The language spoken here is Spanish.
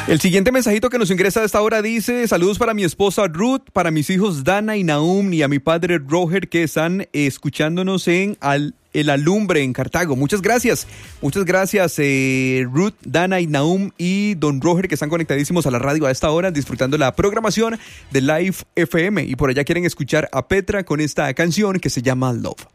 El siguiente mensajito que nos ingresa a esta hora dice: saludos para mi esposa Ruth, para mis hijos Dana y Nahum y a mi padre Roger que están escuchándonos en El Alumbre en Cartago. Muchas gracias Ruth, Dana y Nahum y don Roger que están conectadísimos a la radio a esta hora disfrutando la programación de Live FM y por allá quieren escuchar a Petra con esta canción que se llama Love.